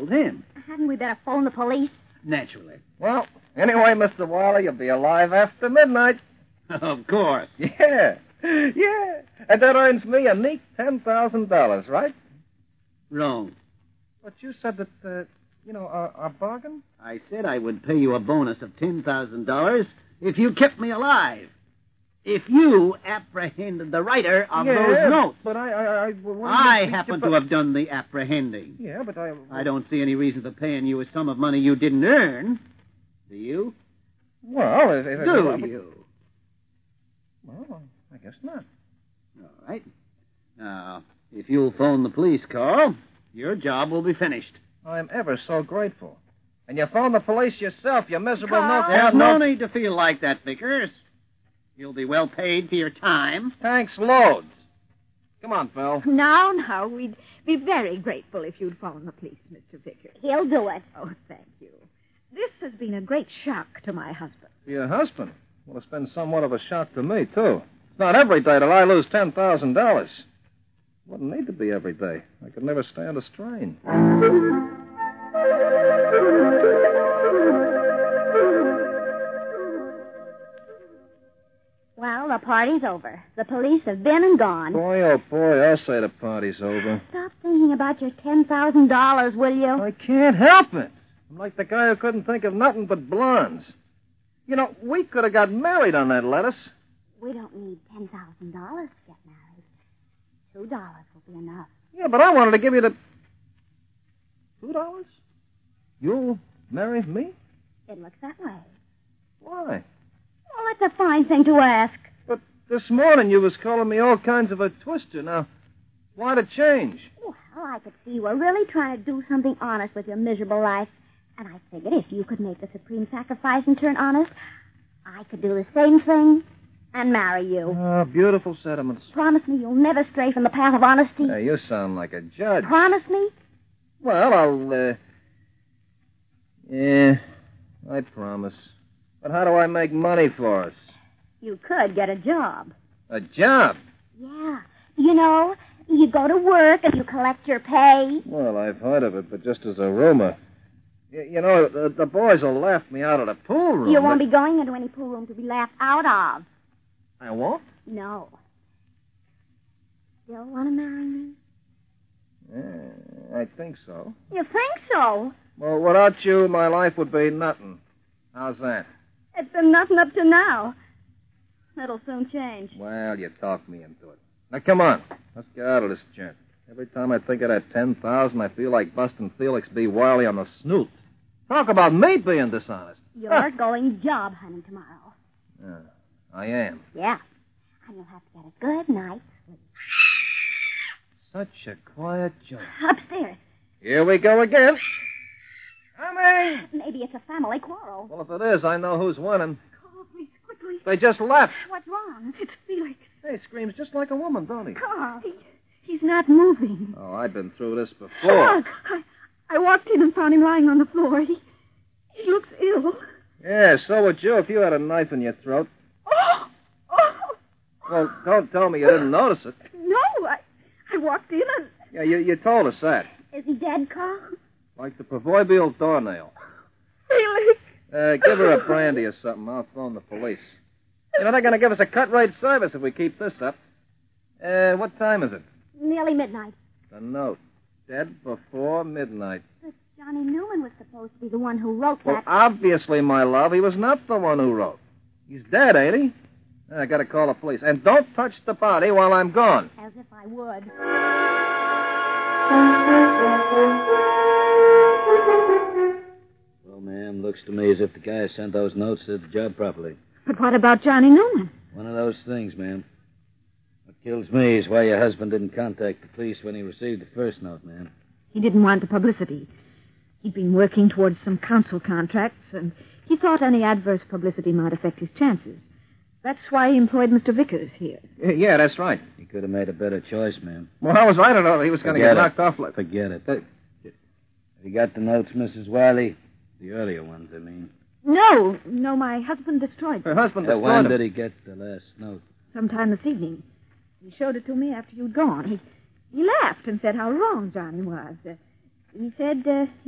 him. Hadn't we better phone the police? Naturally. Well, anyway, Mr. Wiley, you'll be alive after midnight. Of course. Yeah. And that earns me a neat $10,000, right? Wrong. But you said that, our bargain? I said I would pay you a bonus of $10,000 if you kept me alive. If you apprehended the writer of those notes. But I happen to have done the apprehending. Yeah, but I don't see any reason for paying you a sum of money you didn't earn. Do you? Well, Do you? Well, I guess not. All right. Now, if you'll phone the police, Carl, your job will be finished. I'm ever so grateful. And you phone the police yourself, you miserable Carl? There's no need to feel like that, Vickers. You'll be well paid for your time. Thanks loads. Come on, Phil. No, we'd be very grateful if you'd phone the police, Mr. Vickers. He'll do it. Oh, thank you. This has been a great shock to my husband. Your husband? Well, it's been somewhat of a shock to me, too. It's not every day that I lose $10,000. Wouldn't need to be every day. I could never stand a strain. Well, the party's over. The police have been and gone. Boy, oh boy, I'll say the party's over. Stop thinking about your $10,000, will you? I can't help it. I'm like the guy who couldn't think of nothing but blondes. We could have got married on that lettuce. We don't need $10,000 to get married. $2 will be enough. Yeah, but I wanted to give you the... $2? You'll marry me? It looks that way. Why? Well, that's a fine thing to ask. But this morning you was calling me all kinds of a twister. Now, why the change? Well, I could see you were really trying to do something honest with your miserable life. And I figured if you could make the supreme sacrifice and turn honest, I could do the same thing and marry you. Oh, beautiful sentiments. Promise me you'll never stray from the path of honesty. Hey, you sound like a judge. Promise me? Well, I'll, Yeah, I promise. But how do I make money for us? You could get a job. A job? Yeah. You go to work and you collect your pay. Well, I've heard of it, but just as a rumor. The boys will laugh me out of the pool room. You won't be going into any pool room to be laughed out of. I won't? No. Still want to marry me? I think so. You think so? Well, without you, my life would be nothing. How's that? It's been nothing up to now. That'll soon change. Well, you talked me into it. Now, come on. Let's get out of this joint. Every time I think of that $10,000, I feel like busting Felix B. Wiley on the snoot. Talk about me being dishonest. You're going job hunting tomorrow. I am. Yeah. And you'll have to get a good night's sleep. Such a quiet joint. Upstairs. Here we go again. Coming! Maybe it's a family quarrel. Well, if it is, I know who's winning. Carl, please, quickly. They just left. What's wrong? It's Felix. Hey, screams just like a woman, don't he? Carl. He's not moving. Oh, I've been through this before. Carl, I walked in and found him lying on the floor. He looks ill. Yeah, so would you if you had a knife in your throat. Oh! Well, don't tell me you didn't notice it. No, I walked in and... Yeah, you told us that. Is he dead, Carl? Like the proverbial doornail. Felix! Give her a brandy or something. I'll phone the police. They're going to give us a cut-rate service if we keep this up. What time is it? Nearly midnight. The note. Dead before midnight. But Johnny Newman was supposed to be the one who wrote Well, that. obviously, my love, he was not the one who wrote. He's dead, ain't he? I got to call the police. And don't touch the body while I'm gone. As if I would. Well, ma'am, looks to me as if the guy who sent those notes did the job properly. But what about Johnny Newman? One of those things, ma'am. What kills me is why your husband didn't contact the police when he received the first note, ma'am. He didn't want the publicity. He'd been working towards some council contracts, and he thought any adverse publicity might affect his chances. That's why he employed Mr. Vickers here. Yeah, that's right. He could have made a better choice, ma'am. Well, how was I to know that he was going to get knocked off like... Forget it. Have you got the notes, Mrs. Wiley? The earlier ones, I mean. No, my husband destroyed Her them. husband destroyed When him. did he get the last note? Sometime this evening. He showed it to me after you'd gone. He laughed and said how wrong Johnny was. He said